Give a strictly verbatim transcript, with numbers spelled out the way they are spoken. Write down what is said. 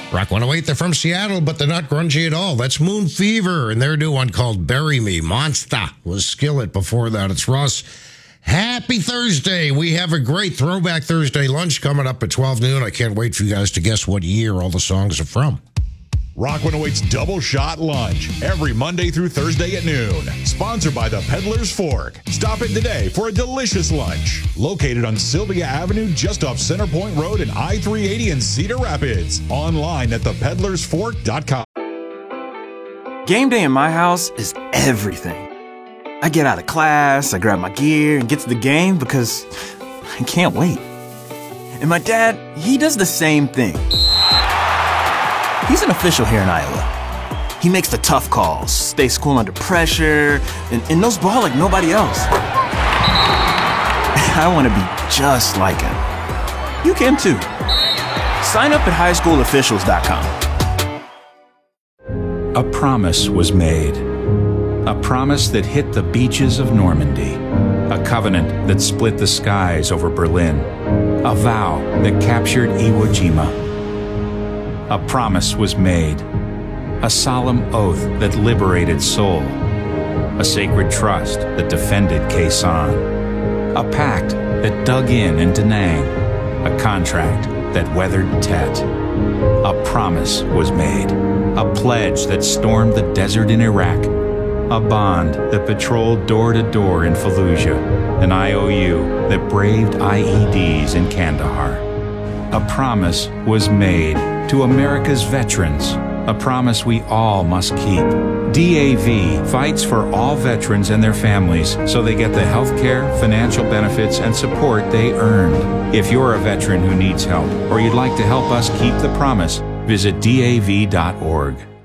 Rock one oh eight, they're from Seattle, but they're not grungy at all. That's Moon Fever, and their new one called Bury Me. Monster was Skillet. Before that, it's Russ. Happy Thursday. We have a great Throwback Thursday lunch coming up at twelve noon. I can't wait for you guys to guess what year all the songs are from. Rock one oh eight's Double Shot Lunch, every Monday through Thursday at noon. Sponsored by the Peddler's Fork. Stop in today for a delicious lunch. Located on Sylvia Avenue, just off Center Point Road and I three eighty in Cedar Rapids. Online at the peddlers fork dot com. Game day in my house is everything. I get out of class, I grab my gear, and get to the game because I can't wait. And my dad, he does the same thing. He's an official here in Iowa. He makes the tough calls, stays cool under pressure, and, and knows ball like nobody else. I want to be just like him. You can too. Sign up at high school officials dot com. A promise was made. A promise that hit the beaches of Normandy. A covenant that split the skies over Berlin. A vow that captured Iwo Jima. A promise was made. A solemn oath that liberated Seoul. A sacred trust that defended Khe-Sanh. A pact that dug in in Da Nang. A contract that weathered Tet. A promise was made. A pledge that stormed the desert in Iraq. A bond that patrolled door to door in Fallujah. An I O U that braved I E Ds in Kandahar. A promise was made to America's veterans, a promise we all must keep. D A V fights for all veterans and their families so they get the health care, financial benefits, and support they earned. If you're a veteran who needs help or you'd like to help us keep the promise, visit D A V dot org.